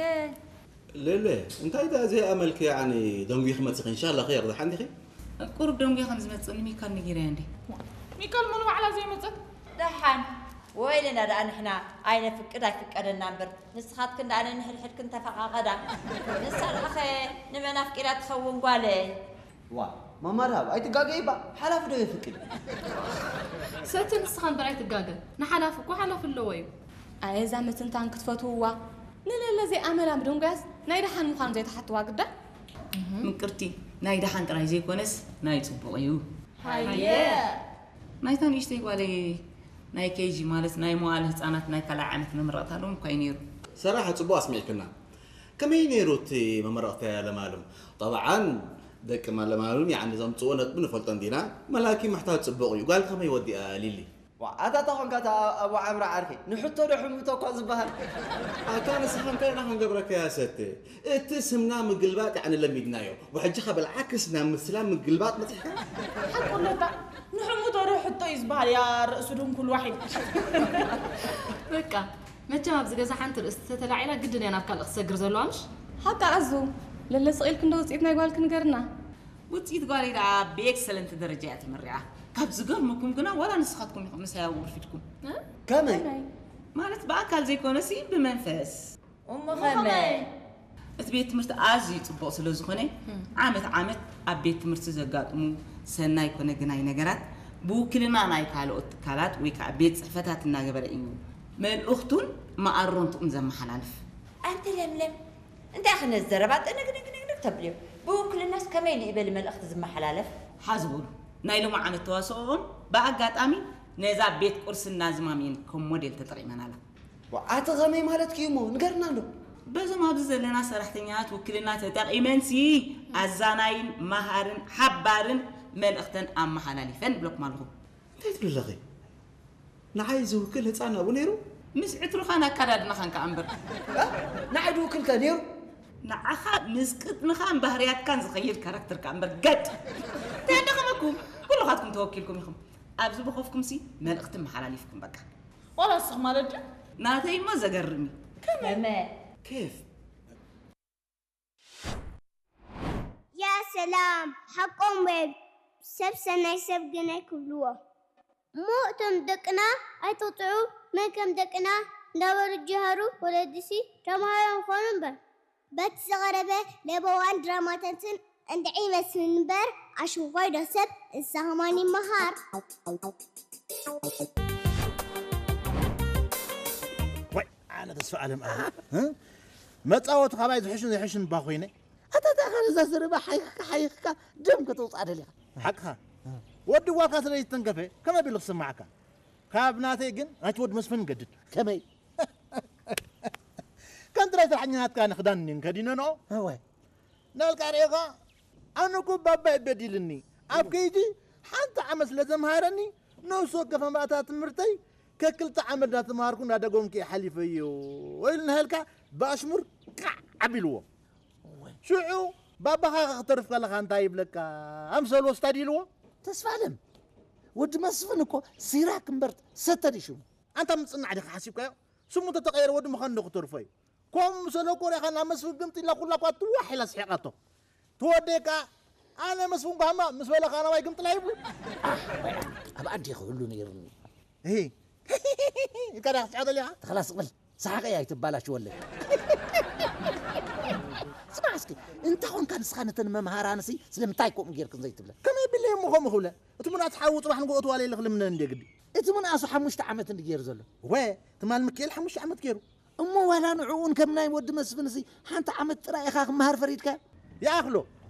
حقه لا انت اذا زي املك يعني دونغي خمسخ ان شاء الله خير ده عندي خي قرب دونغي خمس متصني ميكال نجيري عندي ميكال منو على زي مصد دحان ويلنا ده احنا عين فكر النمبر نسخات كنا انا نحل كنت فقاقدا نسال اخي نمنا فكرة تخون قالي وا ما مرهب اي تقاقيبا حلاف دو يفكر ستن نسخان براي تقاقل نحلافك وحلاف اللويو اي زعمت انت انكتفتوا لا زي امل بدون غاز نايدحان مخان زي تحت واقده منكرتي نايدحان تراي زي كونس نايت صبويو هيا نايتان يشتي قالي ناي كيجي مالت ناي موال هصانات ناي كلا عامت ممرقتالهم كاينيرو صراحه صبوا اسمعكنا كم ينيروتي ممرقتها لمالهم طبعا دك ما لمالهم يعني زم صونت من فلطن دينا ملاكي محتاج تصبقوا قال كم يودي ليلي وأتا تخون كاتا أبو عمرو عاركي نحطو لحمتو كوزبها كان سخن كان نحن قبرك يا ستي اتسمنا من قلبات يعني لم يدنايو وحجخها بالعكس نام السلام من قلبات ما تحكي حقول لك نحمو تروح حتى يصبح يا رأسهم كل واحد بكا متى ما بزجزا حنت تتلعينا جدا أنا بكال أخسر زلوانش حتى عزو للي سئل كنا وصيتنا يقول كنقرنا وتصيد قالي دا بإكسلنت درجات مريعة كابز قرمكم كنا ولا نسختكم مسايا ورفتكم كمان مالت بأكل زي كونسي بمنفس خمي تبيت مرت أزي تبغى سلوزخني عامت أبيت مرت زقاتمو سناي كنا جناي نجارات بو كلنا ناي كالوت كالات ويك أبيت فتاة النجبر إيو من أختون ما أرنت أمزم حلالف انت لملم انت اخنا الزربات انا نكتب لي بو كل الناس كمان يقبل من الاخت زم حلالف حزبول نايلو مع عن التواصل بقى أمي نزا بيت قرص النازمامين كم موديل تطري منالا وأتغمي مالت كيمو نقرنا له بزو ما بزل لنا سرحتنيات وكلنا تتقيمنسي الزاناين مهارن حبارن من اختن أم حلالي فين بلوك مالهم تيت باللغي نعايزو كل هتصانا ونيرو مش عترو خانا كرادنا خان كأمبر نعدو كل كنيرو نعخا مسكت نخان بهريات كان زغير كاركتر كأمبر قد تهدخمكم كل خاتكم توكلكم يخم أبزو بخوفكم سي من اختن حلالي فيكم بقى ولا الصغمة رجع ناتي ما زقرمي كمان كيف يا سلام حقهم بيب سب سنة سب جنيه كلوه مؤتم دقنا أي تطعو ما كم دقنا دور الجهرو ولا دسي جماعة خانم بر بتسغربه لبوان دراماتنتن عند عيمة سنبر عشو غير سب السهماني مهار وي أنا تسأل ها ما تعود خبايز يحشن باخوينه أتدخل إذا زربا حيك دم كتوص على حقها ودي واقعة اللي تنقفه كما بيلغ سمعك كابناتي جن أتود مسفن قدد كمي كنت رايت الحنيات كان خداني كدينا نو هو نالك عريقا أنا كو بابا بديلني أبكيجي حتى عمس لازم هارني نو سوق فماتات مرتي ككل تعمل ذات مهاركم هذا قوم كي حليفيو وين هلكا باشمر عبيلو شو بابا خاطر في لك انت يبلك امسل واستديلو تسفالم ود مسفنكو سيراك مبرت ستدي شو انت مصنع عليك حاسبك سمو تتغير ود مخن نقطر في كم مسلو كوري خنا مسفن قمت لا كل قط وحلا سحقته توديك انا مسفن بهما مسولا خنا واي قمت لا يبلو ابا ادي كله نيرني هي كده سعد لي خلاص قبل سحقه يا تبالاش ولا اسمع اسكي انت هون كان سخانه ممهارانسي سلمتايكم غيركم زي تبلا كما بالله مخم خوله اتمنى تحاوط راح نقول توالي لخلمنا ندي قدي اتمنى اسو 5 عامات ندير زله وي تمال مكيل 5 عامات كيرو امو ولا نعون كم ناي ود مسفنسي حنت عامت راي اخاك مهار فريدك يا اخلو